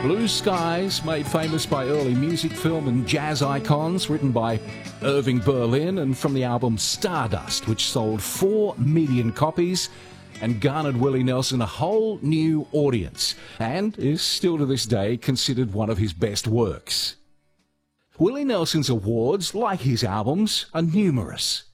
Blue Skies, made famous by early music, film and jazz icons, written by Irving Berlin, and from the album Stardust, which sold 4 million copies and garnered Willie Nelson a whole new audience, and is still to this day considered one of his best works. Willie Nelson's awards, like his albums, are numerous.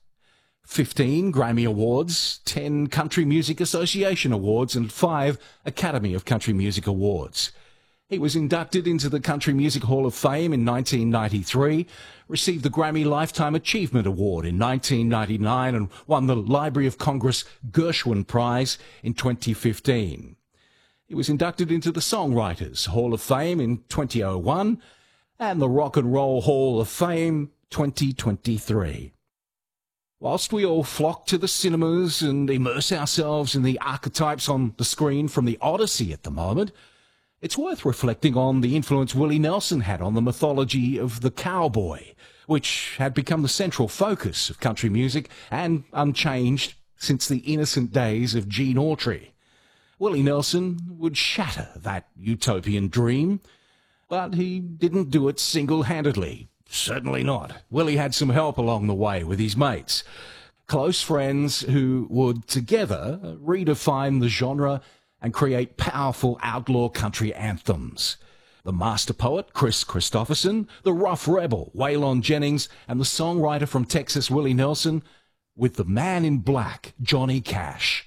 15 Grammy Awards, 10 Country Music Association Awards, and 5 Academy of Country Music Awards. He was inducted into the Country Music Hall of Fame in 1993, received the Grammy Lifetime Achievement Award in 1999, and won the Library of Congress Gershwin Prize in 2015. He was inducted into the Songwriters Hall of Fame in 2001 and the Rock and Roll Hall of Fame 2023. Whilst we all flock to the cinemas and immerse ourselves in the archetypes on the screen from the Odyssey at the moment, it's worth reflecting on the influence Willie Nelson had on the mythology of the cowboy, which had become the central focus of country music and unchanged since the innocent days of Gene Autry. Willie Nelson would shatter that utopian dream, but he didn't do it single-handedly. Certainly not. Willie had some help along the way with his mates, close friends who would together redefine the genre and create powerful outlaw country anthems. The master poet, Kris Kristofferson, the rough rebel, Waylon Jennings, and the songwriter from Texas, Willie Nelson, with the man in black, Johnny Cash.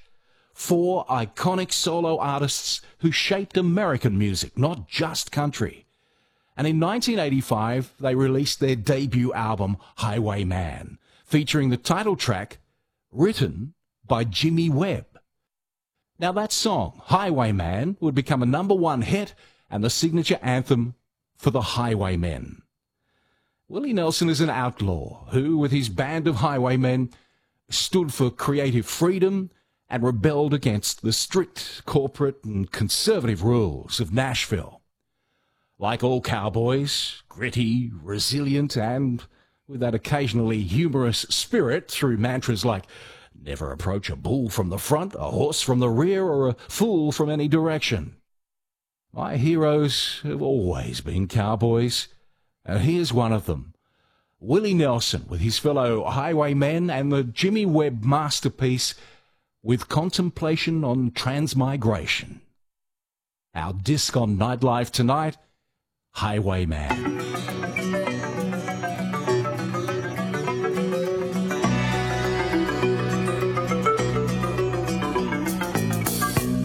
4 iconic solo artists who shaped American music, not just country. And in 1985, they released their debut album, Highwayman, featuring the title track, written by Jimmy Webb. Now that song, Highwayman, would become a #1 hit and the signature anthem for the Highwaymen. Willie Nelson is an outlaw who, with his band of highwaymen, stood for creative freedom and rebelled against the strict corporate and conservative rules of Nashville. Like all cowboys, gritty, resilient, and with that occasionally humorous spirit through mantras like never approach a bull from the front, a horse from the rear, or a fool from any direction. My heroes have always been cowboys, and here's one of them. Willie Nelson with his fellow highwaymen and the Jimmy Webb masterpiece, With Contemplation on Transmigration. Our disc on Nightlife tonight, Highwayman.